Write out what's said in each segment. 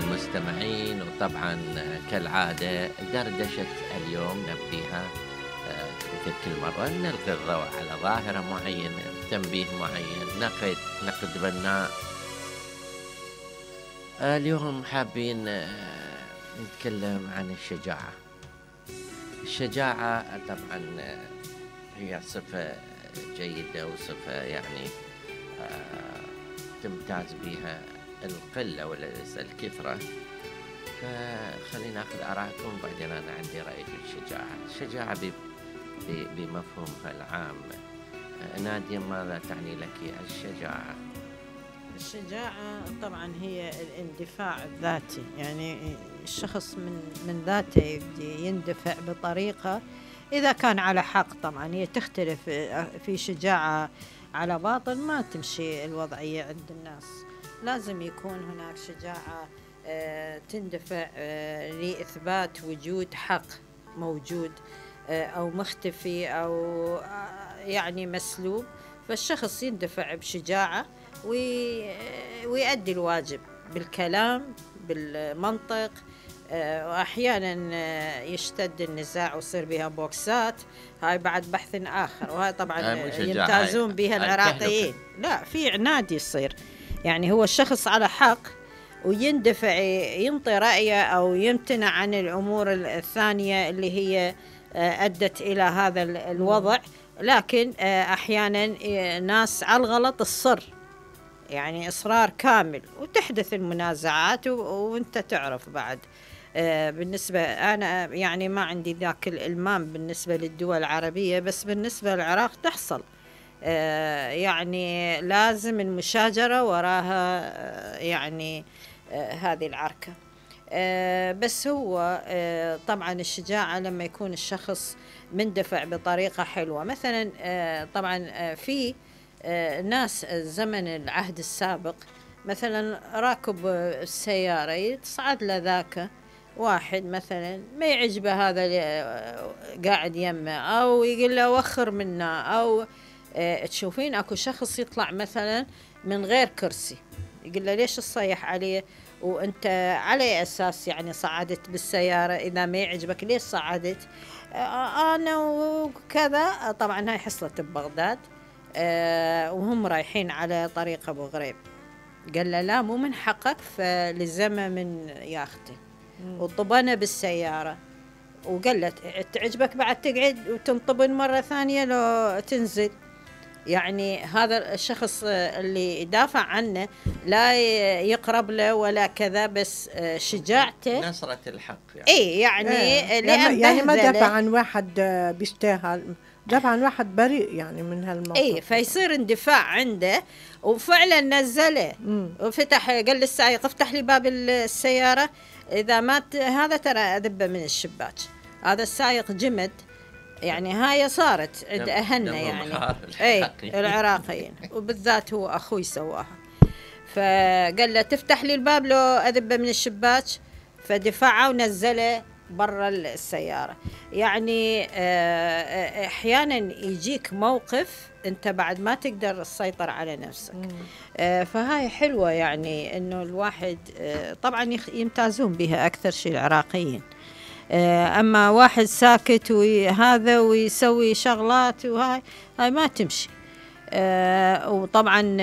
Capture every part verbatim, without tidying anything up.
المستمعين، وطبعا كالعادة دردشة اليوم نبديها مثل كل مرة نلقي الضوء على ظاهرة معينة، تنبيه معين، نقد نقد بناء. اليوم حابين نتكلم عن الشجاعة. الشجاعة طبعا هي صفة جيدة وصفة يعني تمتاز بها القلة وليس الكثرة. فخلينا ناخذ آراءكم بعدين أنا عندي رأي في الشجاعة. الشجاعة بمفهومها العام. نادية ماذا تعني لك الشجاعة؟ الشجاعة طبعا هي الاندفاع الذاتي، يعني الشخص من من ذاته يبدي يندفع بطريقة إذا كان على حق. طبعا هي تختلف، في شجاعة على باطل ما تمشي الوضعية عند الناس. لازم يكون هناك شجاعة تندفع لإثبات وجود حق موجود أو مختفي أو يعني مسلوب، فالشخص يندفع بشجاعة ويؤدي الواجب بالكلام بالمنطق. وأحيانا يشتد النزاع ويصير بها بوكسات، هاي بعد بحث آخر، وهاي طبعا يمتازون بها العراقيين. لا، في عناد يصير، يعني هو الشخص على حق ويندفع ينطي رأيه أو يمتنع عن الأمور الثانية اللي هي أدت إلى هذا الوضع. لكن أحيانا ناس على الغلط الصر، يعني إصرار كامل، وتحدث المنازعات وانت تعرف بعد. بالنسبة أنا يعني ما عندي ذاك الإلمام بالنسبة للدول العربية، بس بالنسبة للعراق تحصل يعني لازم المشاجرة وراها يعني هذه العركة. بس هو طبعا الشجاعة لما يكون الشخص مندفع بطريقة حلوة. مثلا طبعا في ناس زمن العهد السابق مثلا راكب السيارة يتصعد له ذاك واحد مثلا ما يعجبه هذا قاعد يمه، أو يقول له وخر منا، أو تشوفين أكو شخص يطلع مثلا من غير كرسي يقول له ليش تصيح عليه وانت على اساس يعني صعدت بالسيارة، اذا ما يعجبك ليش صعدت؟ انا وكذا. طبعا هاي حصلت ببغداد وهم رايحين على طريق ابو غريب، قال له لا مو من حقك، فلزمه من ياخته وطبنا بالسيارة، وقال له تعجبك بعد تقعد وتنطبن مرة ثانية لو تنزل. يعني هذا الشخص اللي يدافع عنه لا يقرب له ولا كذا، بس شجاعته نصرة الحق يعني. ايه يعني إيه. يعني, يعني ما دافع عن واحد بيستاهل، دافع عن واحد بريء يعني من هالموقف. ايه، فيصير اندفاع عنده، وفعلا نزله وفتح، قال للسائق افتح لي باب السيارة، اذا مات هذا ترى اذبه من الشباك. هذا السائق جمد، يعني هاي صارت عند أهلنا يعني اي العراقيين، وبالذات هو أخوي سواها. فقال له تفتح لي الباب لو أذبه من الشباك، فدفعه ونزله برا السيارة. يعني أحيانا يجيك موقف أنت بعد ما تقدر تسيطر على نفسك. فهاي حلوة يعني إنه الواحد طبعا يمتازون بها أكثر شيء العراقيين. أما واحد ساكت وهذا ويسوي شغلات وهاي هاي ما تمشي. أه وطبعا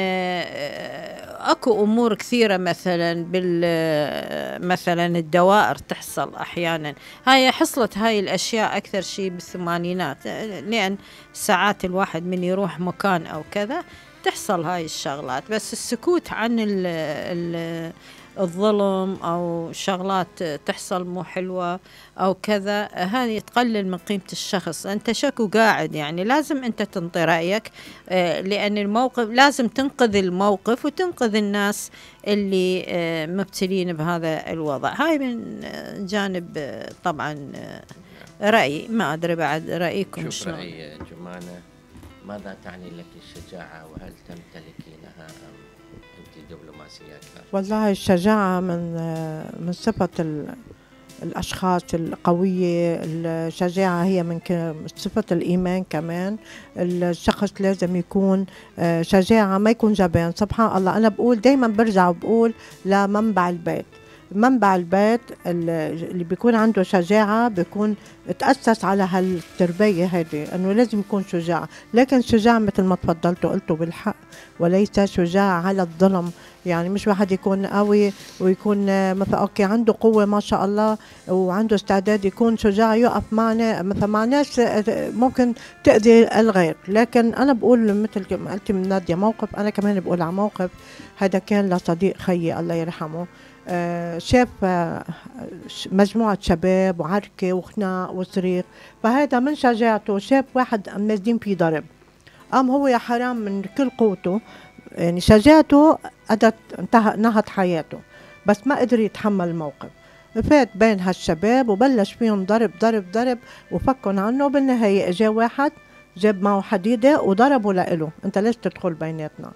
أه أكو أمور كثيرة مثلا بال مثلا الدوائر تحصل أحيانا. هاي حصلت هاي الأشياء أكثر شيء بالثمانينات، لأن ساعات الواحد من يروح مكان أو كذا تحصل هاي الشغلات. بس السكوت عن ال ال الظلم أو شغلات تحصل مو حلوة أو كذا، هذه تقلل من قيمة الشخص. أنت شكو قاعد، يعني لازم أنت تنطي رأيك، لأن الموقف لازم تنقذ الموقف وتنقذ الناس اللي مبتلين بهذا الوضع. هاي من جانب طبعا رأي، ما أدري بعد رأيكم شوف رأي جمانة، ماذا تعني لك الشجاعة وهل تمتلكينها أم أنت دبلوماسية أكثر؟ والله الشجاعة من من صفة الأشخاص القوية. الشجاعة هي من صفة الإيمان كمان. الشخص لازم يكون شجاعة، ما يكون جبان. سبحان الله، أنا بقول دايما برجع وبقول لمنبع البيت منبع البيت اللي بيكون عنده شجاعة بيكون تأسس على هالتربية هذه، أنه لازم يكون شجاع، لكن شجاع مثل ما تفضلتوا قلتوا بالحق وليس شجاع على الظلم. يعني مش واحد يكون قوي ويكون مثلا أوكي عنده قوة ما شاء الله وعنده استعداد يكون شجاع يقف معنا مثلا مع ناس ممكن تأذي الغير. لكن أنا بقول مثل ما قلت من نادية موقف، أنا كمان بقول على موقف هذا كان لصديق خيي الله يرحمه. آه شاف آه مجموعة شباب وعركة وخناق وصريخ، فهذا من شجاعته شاف واحد نازلين فيه ضرب، قام هو يا حرام من كل قوته يعني شجاعته أدت انتهى نهت حياته، بس ما قدر يتحمل الموقف، فات بين هالشباب وبلش فيهم ضرب ضرب ضرب وفكن عنه. بالنهاية اجا واحد جاب معه حديدة وضربه لإله، انت ليش تدخل بيناتنا؟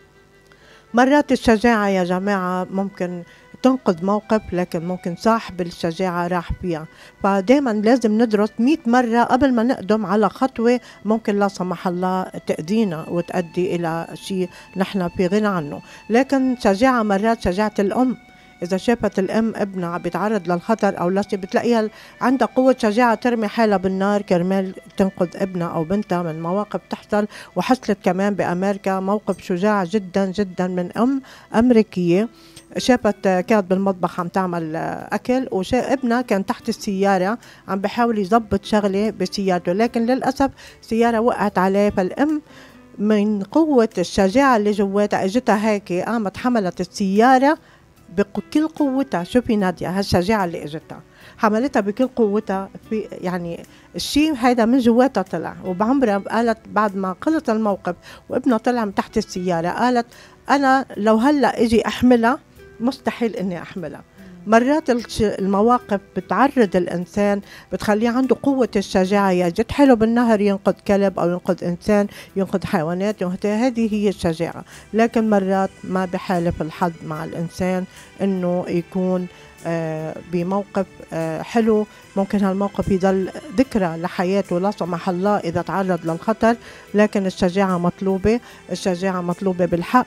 مرات الشجاعة يا جماعة ممكن تنقذ موقف، لكن ممكن صاحب الشجاعة راح فيها. فدايما لازم ندرس مئة مرة قبل ما نقدم على خطوة ممكن لا سمح الله تأذينا وتؤدي إلى شيء نحن في غنى عنه. لكن شجاعة مرات شجاعة الأم، إذا شافت الأم ابنها عم بيتعرض للخطر أو لا شيء بتلاقيها عندها قوة شجاعة ترمي حالها بالنار كرمال تنقذ ابنها أو بنتها من مواقف تحصل. وحصلت كمان بأمريكا موقف شجاع جدا جدا من أم أمريكية، شافت كانت بالمطبخ عم تعمل أكل وشاف ابنها كان تحت السيارة عم بحاول يضبط شغلة بسيارته، لكن للأسف سيارة وقعت عليه. فالأم من قوة الشجاعة اللي جواتها اجتها هيك قامت حملت السيارة بكل قوتها. شوفي نادية هالشجاعة اللي اجتها حملتها بكل قوتها في يعني الشيء هيدا من جواتها طلع. وبعمرها قالت بعد ما قلت الموقف وابنها طلع من تحت السيارة قالت أنا لو هلأ اجي أحملها مستحيل إني أحملها. مرات المواقف بتعرض الإنسان بتخليه عنده قوة الشجاعة، يجد حلو بالنهر ينقذ كلب أو ينقذ إنسان ينقذ حيوانات، هذه هي الشجاعة. لكن مرات ما بحالف الحظ مع الإنسان إنه يكون آه بموقف آه حلو، ممكن هالموقف يضل ذكرى لحياته لا سمح الله إذا تعرض للخطر. لكن الشجاعة مطلوبة، الشجاعة مطلوبة بالحق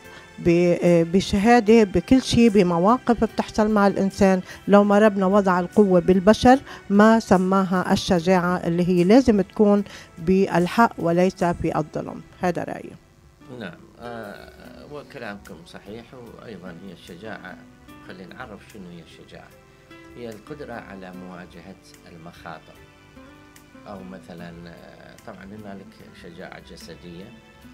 بشهادة بكل شيء بمواقف بتحصل مع الإنسان. لو ما ربنا وضع القوة بالبشر ما سماها الشجاعة اللي هي لازم تكون بالحق وليس بالظلم. هذا رأيي. نعم آه وكلامكم صحيح. وأيضا هي الشجاعة خلينا نعرف شنو هي الشجاعة. هي القدرة على مواجهة المخاطر، أو مثلا طبعا هنالك شجاعة جسدية،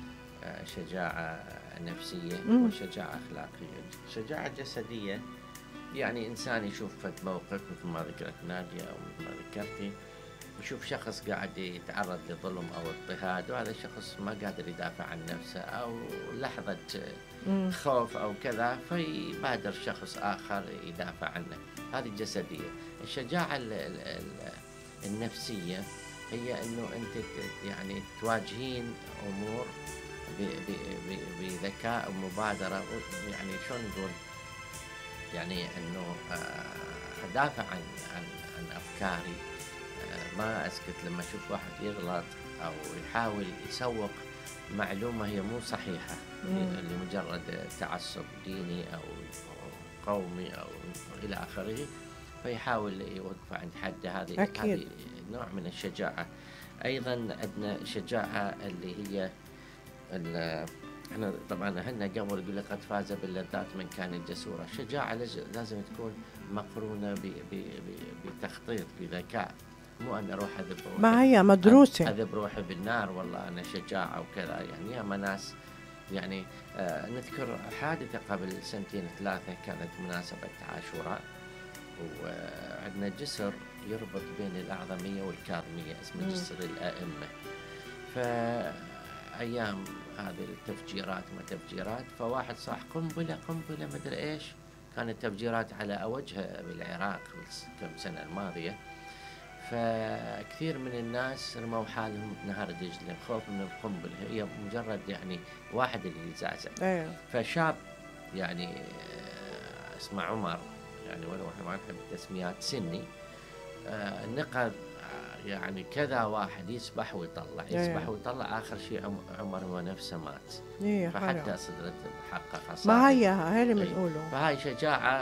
شجاعة نفسية وشجاعة أخلاقية. شجاعة جسدية يعني إنسان يشوف فد موقف مثل ما ذكرت نادية أو مثل ما ذكرتي، يشوف شخص قاعد يتعرض لظلم أو اضطهاد وهذا الشخص ما قادر يدافع عن نفسه أو لحظة خوف أو كذا فيبادر شخص آخر يدافع عنه، هذه جسدية. الشجاعة النفسية هي أنه أنت يعني تواجهين أمور بذكاء ومبادرة، يعني شلون نقول يعني انه ادافع عن عن عن افكاري، ما اسكت لما اشوف واحد يغلط او يحاول يسوق معلومة هي مو صحيحة لمجرد تعصب ديني او قومي او الى اخره، فيحاول يوقف عند حد. هذه هذه نوع من الشجاعة. ايضا عندنا شجاعة اللي هي احنا طبعا اهلنا قبل يقول لك قد فاز باللذات من كان جسورا. الشجاعة لازم تكون مقرونة بتخطيط بذكاء، مو أن أروح أذب روحي ما هي مدروسة أذب روحي بالنار والله أنا شجاعة وكذا. يعني ياما ناس يعني آه نذكر حادثة قبل سنتين ثلاثة كانت مناسبة عاشوراء، وعندنا جسر يربط بين الأعظمية والكاظمية اسمه جسر الأئمة. فأيام هذه التفجيرات ما تفجيرات، فواحد صاح قنبلة قنبلة مدري إيش، كانت تفجيرات على أوجها بالعراق كم سنة الماضية. فكثير من الناس رموا حالهم بنهر دجلة خوف من القنبلة، هي مجرد يعني واحد اللي يزعزع. أيه. فشاب يعني اسمه عمر، يعني ولو احنا ما نحب التسميات، سني آه نقذ يعني كذا واحد يسبح ويطلع يسبح أيه. ويطلع، آخر شيء عمر هو نفسه مات. أيه. فحتى صدرت حقه خسارة. ما هي هاي اللي بنقوله. فهاي شجاعة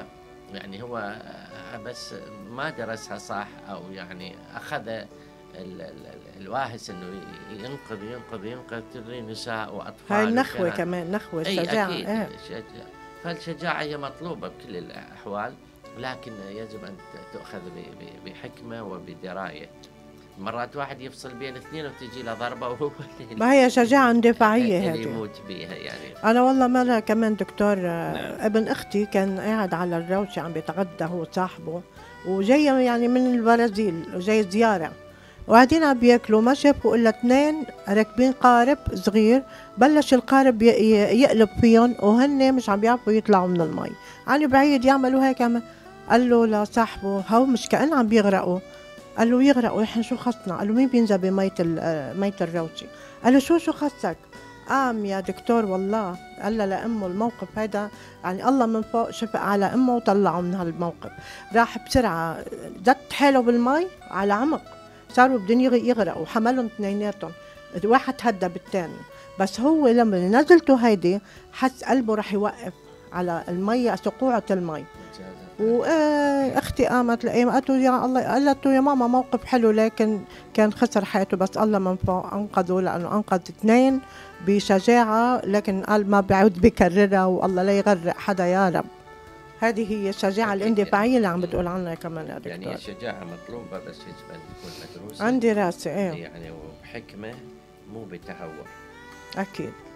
يعني هو آه، بس ما درسها صح، أو يعني أخذ ال ال الواهس إنه ينقذ ينقذ ينقذ تدري نساء وأطفال. هاي النخوة كمان، نخوة الشجاعة. أي أكيد. ايه. فالشجاعة هي مطلوبة بكل الأحوال، لكن يجب أن تؤخذ بحكمة وبدراية. مرات واحد يفصل بين اثنين وتجي له ضربة وهو ما هي شجاعة اندفاعية اللي هذه يموت بيها يعني. أنا والله مرة كمان دكتور، نعم. ابن أختي كان قاعد على الروشة عم بيتغدى هو صاحبه، وجاي يعني من البرازيل وجاي زيارة، وقاعدين عم بياكلوا، ما شافوا إلا اثنين راكبين قارب صغير، بلش القارب يقلب فيهم وهن مش عم بيعرفوا يطلعوا من المي، عن بعيد يعملوا هيك. قال له لصاحبه هو مش كأن عم بيغرقوا. قال له يغرقوا، احنا شو خصنا؟ قال له مين بينزل بمية مية الروشة؟ قال له شو شو خصك؟ قام يا دكتور والله قال له لأمه الموقف هذا يعني الله من فوق شفق على أمه وطلعه من هالموقف. راح بسرعة زت حاله بالمي على عمق، صاروا بدهم يغرقوا، وحملهم اثنيناتهم، واحد هدى بالثاني. بس هو لما نزلته هيدي حس قلبه رح يوقف على المي، سقوعة المي. واختي قامت لقيمة قالت له يا الله، قالت له يا ماما موقف حلو، لكن كان خسر حياته، بس الله من فوق انقذه، لانه انقذ اثنين بشجاعة، لكن قال ما بعود بكررها، والله لا يغرق حدا يا رب. هذه هي الشجاعة الاندفاعية اللي عم بتقول عنها كمان يا دكتور. يعني الشجاعة مطلوبة، بس يجب أن تكون مدروسة عندي راسي. ايه يعني وبحكمة، مو بتهور. أكيد.